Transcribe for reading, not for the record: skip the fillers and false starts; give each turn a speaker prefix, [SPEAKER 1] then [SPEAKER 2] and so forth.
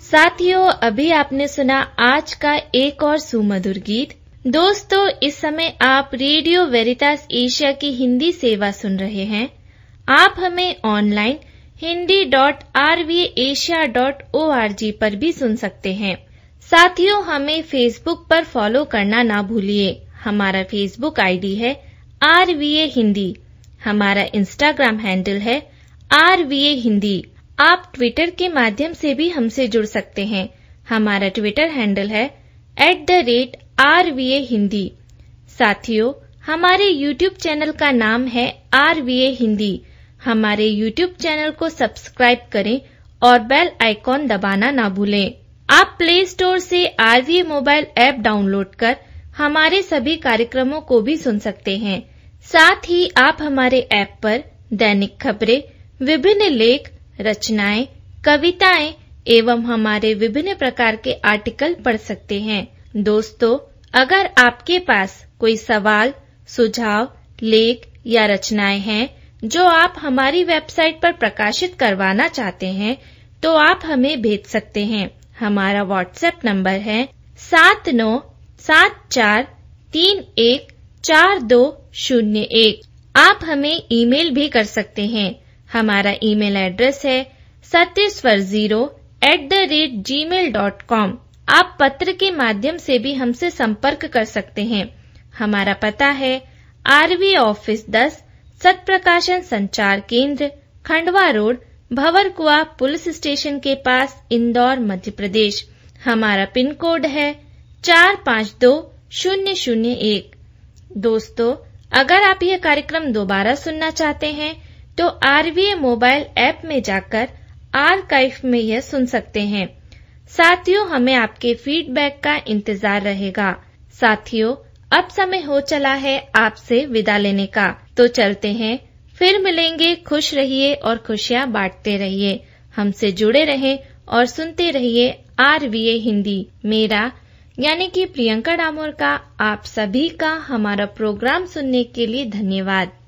[SPEAKER 1] साथियों, अभी आपने सुना आज का एक और सुमधुर गीत। दोस्तों, इस समय आप रेडियो वेरितास एशिया की हिंदी सेवा सुन रहे हैं। आप हमें ऑनलाइन hindi.rvasia.org पर भी सुन सकते हैं। साथियों, हमें फेसबुक पर फॉलो करना ना भूलिए। हमारा फेसबुक आईडी है RVA हिंदी। हमारा इंस्टाग्राम हैंडल है RVA हिंदी। आप ट्विटर के माध्यम से भी हमसे जुड़ सकते हैं। हमारा ट्विटर हैंडल है @RVA हिंदी। साथियों, हमारे यूट्यूब चैनल का नाम है RVA हिंदी। हमारे यूट्यूब चैनल को सब्सक्राइब करें और बेल आइकॉन दबाना ना भूलें। आप प्ले स्टोर से RVA मोबाइल ऐप डाउनलोड कर हमारे सभी कार्यक्रमों को भी सुन सकते हैं। साथ ही आप हमारे ऐप पर दैनिक खबरें, विभिन्न लेख, रचनाएं, कविताएं एवं हमारे विभिन्न प्रकार के आर्टिकल पढ़ सकते हैं। दोस्तों, अगर आपके पास कोई सवाल, सुझाव, लेख या रचनाएं हैं जो आप हमारी वेबसाइट पर प्रकाशित करवाना चाहते हैं, तो आप हमें भेज सकते हैं। हमारा व्हाट्सएप नंबर है 7974314201। आप हमें ईमेल भी कर सकते हैं। हमारा ईमेल एड्रेस है satyeswar0@gmail.com। आप पत्र के माध्यम से भी हमसे संपर्क कर सकते हैं। हमारा पता है RVA ऑफिस 10, सत्प्रकाशन संचार केंद्र, Khandwa road, Bhanwarkuan police station के पास, इंदौर, मध्य प्रदेश। हमारा पिन कोड है 452001। दोस्तों, अगर आप यह कार्यक्रम दोबारा सुनना चाहते हैं तो RVA मोबाइल ऐप में जाकर आर्काइव में यह सुन सकते हैं। साथियों, हमें आपके फीडबैक का इंतजार रहेगा। साथियों, अब समय हो चला है आपसे विदा लेने का, तो चलते हैं। फिर मिलेंगे। खुश रहिए और खुशियां बांटते रहिए। हमसे जुड़े रहें और सुनते रहिए RVA हिंदी। मेरा यानी कि प्रियंका डामोर का आप सभी का हमारा प्रोग्राम सुनने के लिए धन्यवाद।